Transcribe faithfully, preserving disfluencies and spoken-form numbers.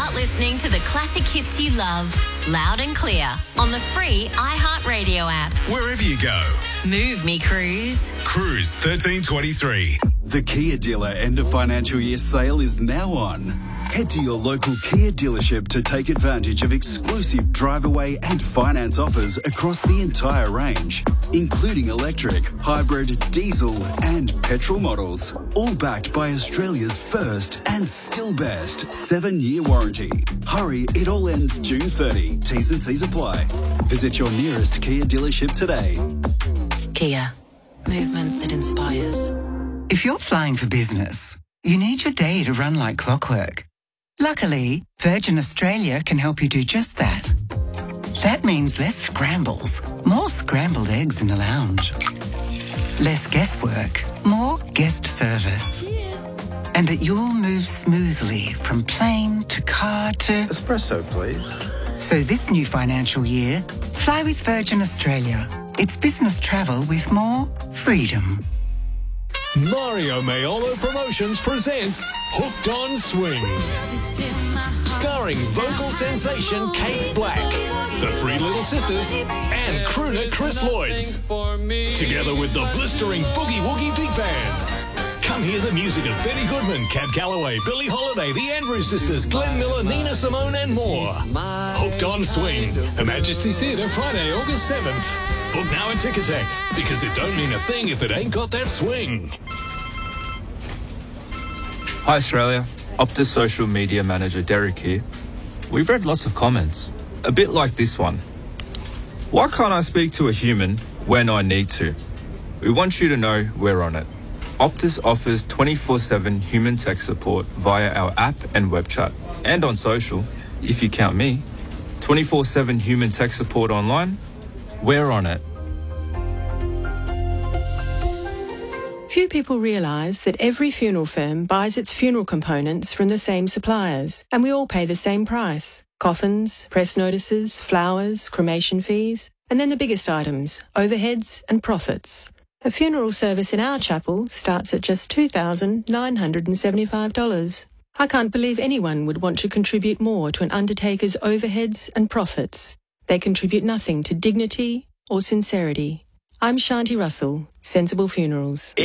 Start listening to the classic hits you love, loud and clear, on the free iHeartRadio app. Wherever you go. Move me, Cruise. Cruise thirteen twenty-three. The Kia dealer end of financial year sale is now on. Head to your local Kia dealership to take advantage of exclusive drive-away and finance offers across the entire range, including electric, hybrid, diesel and petrol models, all backed by Australia's first and still best seven-year warranty. Hurry, it all ends June thirtieth. T's and C's apply. Visit your nearest Kia dealership today. Kia. Movement that inspires. If you're flying for business, you need your day to run like clockwork. Luckily, Virgin Australia can help you do just that. That means less scrambles, more scrambled eggs in the lounge. Less guesswork, more guest service. And that you'll move smoothly from plane to car to... Espresso, please. So this new financial year, fly with Virgin Australia. It's business travel with more freedom. Mario Maiolo Promotions presents Hooked on Swing. Starring vocal sensation Kate Black, the Three Little Sisters, and crooner Chris Lloyds. Together with the blistering Boogie Woogie Big Band. Come hear the music of Benny Goodman, Cab Calloway, Billie Holiday, the Andrews Sisters, Glenn Miller, Nina Simone and more. Hooked on Swing. Her Majesty's Theatre, Friday, August seventh. Book now at Ticketek, because it don't mean a thing if it ain't got that swing. Hi Australia, Optus Social Media Manager Derek here. We've read lots of comments, a bit like this one. Why can't I speak to a human when I need to? We want you to know we're on it. Optus offers twenty-four seven human tech support via our app and web chat, and on social, if you count me. twenty-four seven human tech support online, we're on it. Few people realise that every funeral firm buys its funeral components from the same suppliers, and we all pay the same price. Coffins, press notices, flowers, cremation fees, and then the biggest items, overheads and profits. A funeral service in our chapel starts at just two thousand nine hundred seventy-five dollars. I can't believe anyone would want to contribute more to an undertaker's overheads and profits. They contribute nothing to dignity or sincerity. I'm Shanti Russell, Sensible Funerals.